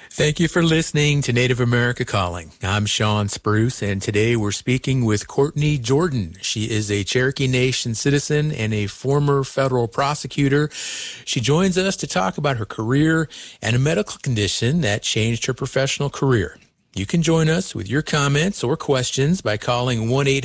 Thank you for listening to Native America Calling. I'm Sean Spruce, and today we're speaking with Courtney Jordan. She is a Cherokee Nation citizen and a former federal prosecutor. She joins us to talk about her career and a medical condition that changed her professional career. You can join us with your comments or questions by calling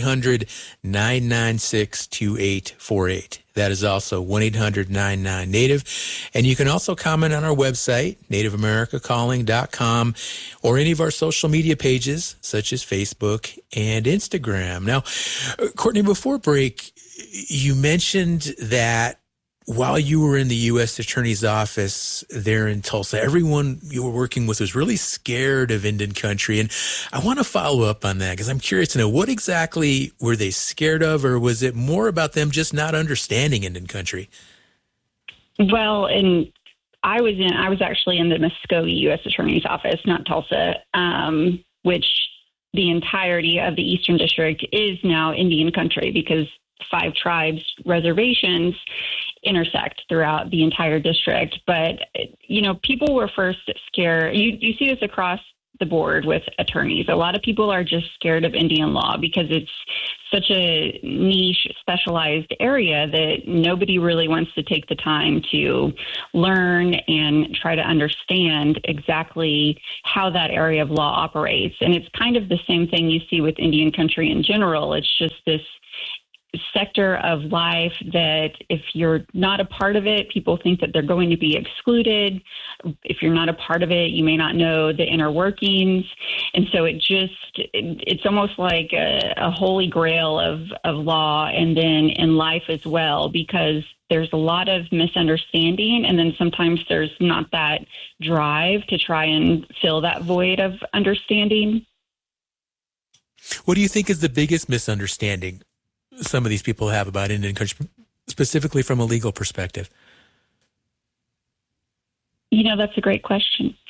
1-800-996-2848. That is also 1-800-99-NATIVE. And you can also comment on our website, nativeamericacalling.com, or any of our social media pages, such as Facebook and Instagram. Now, Courtney, before break, you mentioned that while you were in the U.S. Attorney's Office there in Tulsa, everyone you were working with was really scared of Indian country. And I want to follow up on that because I'm curious to know, what exactly were they scared of, or was it more about them just not understanding Indian country? Well, I was actually in the Muskogee U.S. Attorney's Office, not Tulsa, which the entirety of the Eastern District is now Indian country because 5 tribes reservations intersect throughout the entire district. But, people were first scared. You see this across the board with attorneys. A lot of people are just scared of Indian law because it's such a niche, specialized area that nobody really wants to take the time to learn and try to understand exactly how that area of law operates. And it's kind of the same thing you see with Indian country in general. It's just this sector of life that if you're not a part of it, people think that they're going to be excluded. If you're not a part of it, you may not know the inner workings. And so it's almost like a holy grail of law, and then in life as well, because there's a lot of misunderstanding, and then sometimes there's not that drive to try and fill that void of understanding. What do you think is the biggest misunderstanding some of these people have about Indian country, specifically from a legal perspective? That's a great question.